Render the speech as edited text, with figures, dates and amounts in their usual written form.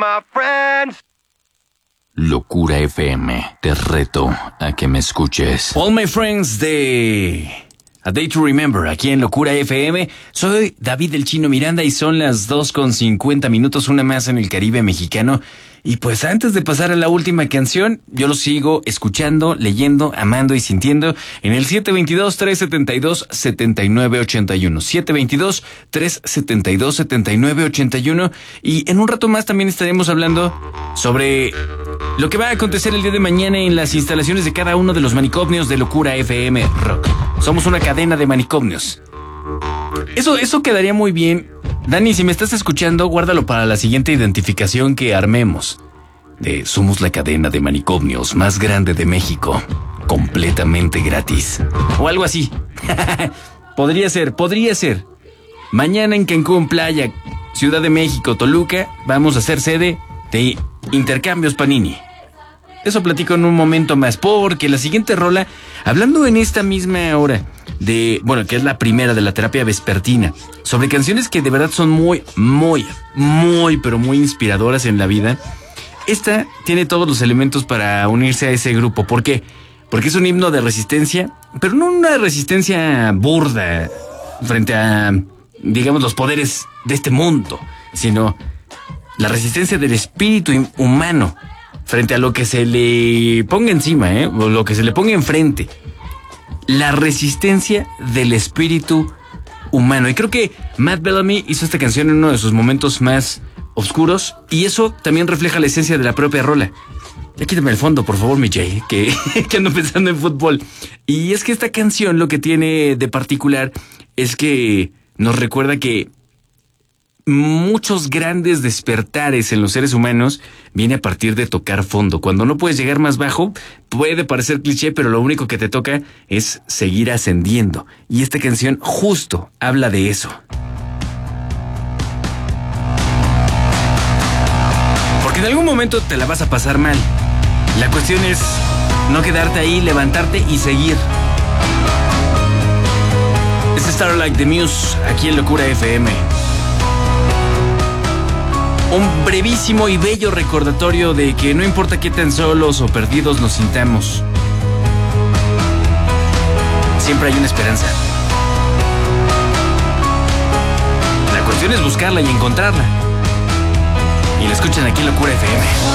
my friends. Locura FM, te reto a que me escuches. All my friends de A Day to Remember, aquí en Locura FM. Soy David el Chino Miranda y son las 2:50, una más en el Caribe mexicano. Y pues antes de pasar a la última canción, yo lo sigo escuchando, leyendo, amando y sintiendo en el 722-372-7981. 722-372-7981. Y en un rato más también estaremos hablando sobre lo que va a acontecer el día de mañana en las instalaciones de cada uno de los manicomios de Locura FM Rock. Somos una cadena de manicomios. Eso quedaría muy bien. Dani, si me estás escuchando, guárdalo para la siguiente identificación que armemos. Somos la cadena de manicomios más grande de México. Completamente gratis. O algo así. Podría ser. Mañana en Cancún, Playa, Ciudad de México, Toluca, vamos a ser sede de Intercambios Panini. Eso platico en un momento más, porque la siguiente rola, hablando en esta misma hora que es la primera de la terapia vespertina, sobre canciones que de verdad son muy, pero muy inspiradoras en la vida. Esta tiene todos los elementos para unirse a ese grupo. ¿Por qué? Porque es un himno de resistencia, pero no una resistencia burda frente a, digamos, los poderes de este mundo, sino la resistencia del espíritu humano frente a lo que se le ponga encima, o lo que se le ponga enfrente. La resistencia del espíritu humano. Y creo que Matt Bellamy hizo esta canción en uno de sus momentos más oscuros, y eso también refleja la esencia de la propia rola. Ya quítame el fondo, por favor, mi Jay, que ando pensando en fútbol. Y es que esta canción lo que tiene de particular es que nos recuerda que muchos grandes despertares en los seres humanos viene a partir de tocar fondo. Cuando no puedes llegar más bajo, puede parecer cliché, pero lo único que te toca es seguir ascendiendo. Y esta canción justo habla de eso. Porque en algún momento te la vas a pasar mal. La cuestión es no quedarte ahí, levantarte y seguir. Es Starlight the Muse, aquí en Locura FM. Un brevísimo y bello recordatorio de que no importa qué tan solos o perdidos nos sintamos, siempre hay una esperanza. La cuestión es buscarla y encontrarla. Y la escuchan aquí en Locura FM.